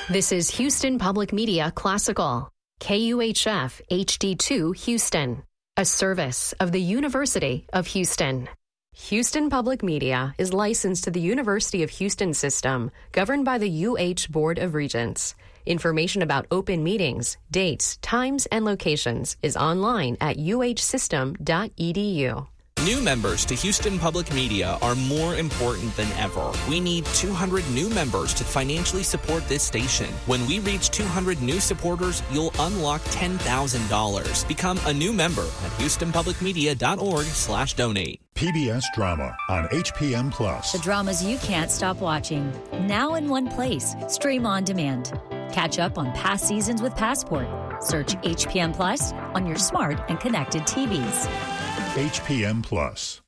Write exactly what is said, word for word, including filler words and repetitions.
This is Houston Public Media Classical, K U H F H D two Houston, a service of the University of Houston. Houston Public Media is licensed to the University of Houston system, governed by the U H Board of Regents. Information about open meetings, dates, times, and locations is online at u h system dot e d u. New members to Houston Public Media are more important than ever. We need two hundred new members to financially support this station. When we reach two hundred new supporters, you'll unlock ten thousand dollars. Become a new member at houston public media dot org slash donate. P B S Drama on H P M Plus. The dramas you can't stop watching. Now in one place. Stream on demand. Catch up on past seasons with Passport. Search H P M Plus on your smart and connected T Vs. H P M Plus.